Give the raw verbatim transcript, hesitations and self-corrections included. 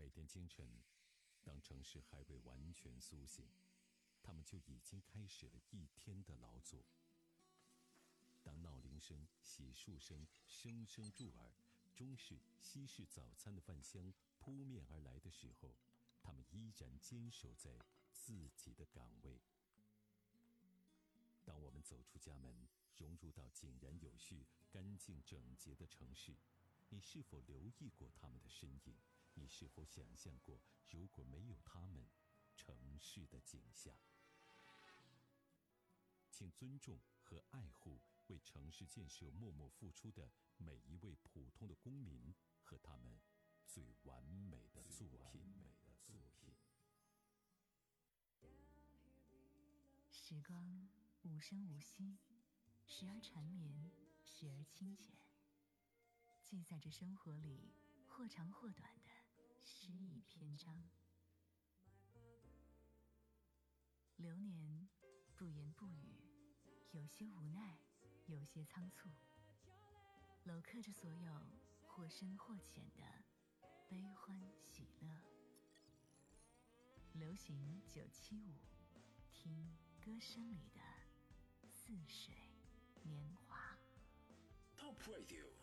天清晨，当城市还未完全苏醒，他们就已经开始了一天的劳作。当闹铃声、洗漱声声声入耳，中式、西式早餐的饭香扑面而来的时候，他们依然坚守在自己的岗位。当我们走出家门，融入到井然有序、干净整洁的城市，你是否留意过他们的身影？你是否想象过，如果没有他们，城市的景象？请尊重和爱护为城市建设默默付出的每一位普通的公民和他们最完美的作品。 时光无声无息，时而缠绵，时而清浅，记载着生活里或长或短的诗意篇章。流年不言不语，有些无奈，有些仓促，镂刻着所有或深或浅的悲欢喜乐。流行九七五，听歌声里的似水年华。 Top Radio